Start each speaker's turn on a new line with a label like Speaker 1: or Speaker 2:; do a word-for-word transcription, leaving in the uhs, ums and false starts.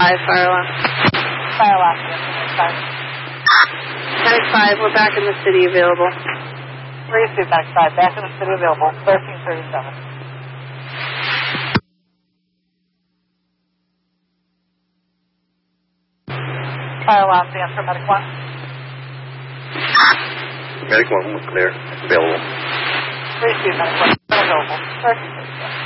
Speaker 1: five, fire alarm.
Speaker 2: Fire alarm, yes, five.
Speaker 1: Medic five, we're back in the city available.
Speaker 2: Please do, Medic five, back in the city available, thirteen thirty-seven. Fire alarm, stand for Medic one.
Speaker 3: Medic one, we're clear, available.
Speaker 2: Please do, Medic one, available, thirteen thirty-seven.